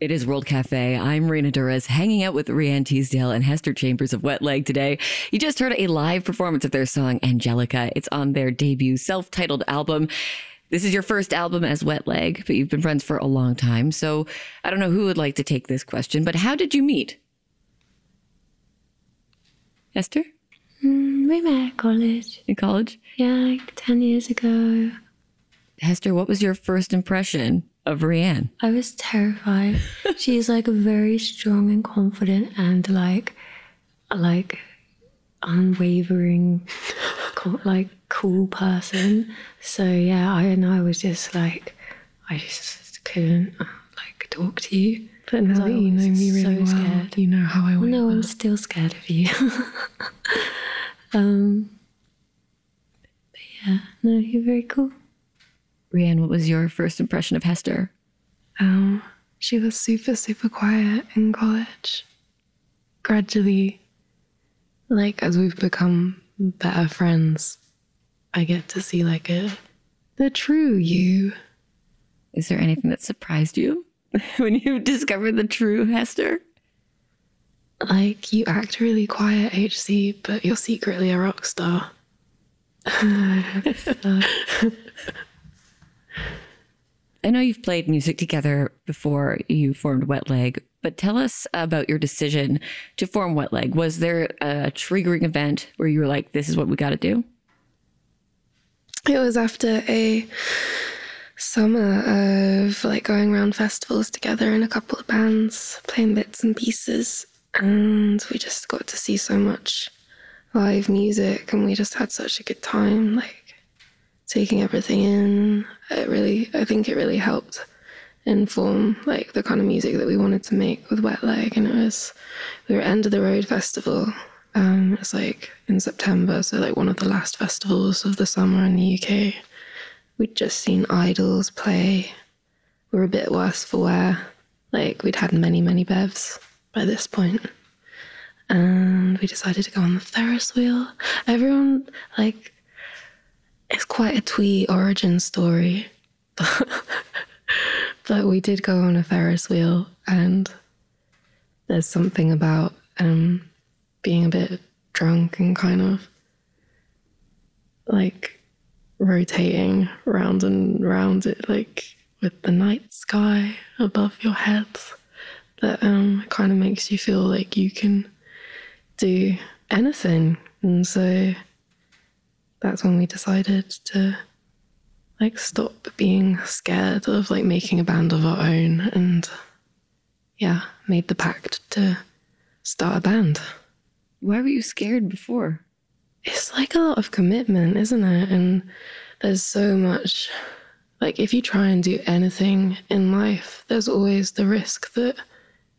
It is World Cafe. I'm Marina Torres, hanging out with Rianne Teasdale and Hester Chambers of Wet Leg today. You just heard a live performance of their song Angelica. It's on their debut self-titled album. This is your first album as Wet Leg, but you've been friends for a long time. So I don't know who would like to take this question, but how did you meet? Hester? We met at college. In college? Yeah, like 10 years ago. Hester, what was your first impression of Rianne? I was terrified. She's like a very strong and confident and like unwavering, cool person. So yeah, I was just like, I just couldn't talk to you. But now that you know me really well, scared. You know how I went. No, I'm still scared of you. But yeah, no, you're very cool. Rianne, what was your first impression of Hester? She was super, super quiet in college. Gradually, as we've become better friends, I get to see the true you. Is there anything that surprised you when you discovered the true Hester? You act really quiet, HC, but you're secretly a rock star. I know you've played music together before you formed Wet Leg, but tell us about your decision to form Wet Leg. Was there a triggering event where you were like, this is what we got to do? It was after a summer of going around festivals together in a couple of bands, playing bits and pieces. And we just got to see so much live music, and we just had such a good time, taking everything in. I think it really helped inform the kind of music that we wanted to make with Wet Leg. And we were at End of the Road Festival. It's in September, so one of the last festivals of the summer in the UK. We'd just seen Idols play. We were a bit worse for wear. We'd had many, many bevs by this point. And we decided to go on the Ferris wheel. Everyone, it's quite a twee origin story. But we did go on a Ferris wheel, and there's something about being a bit drunk and kind of rotating round and round it, with the night sky above your heads, that kind of makes you feel like you can do anything. And so that's when we decided to stop being scared of making a band of our own, and made the pact to start a band. Why were you scared before? It's a lot of commitment, isn't it? And there's so much, if you try and do anything in life, there's always the risk that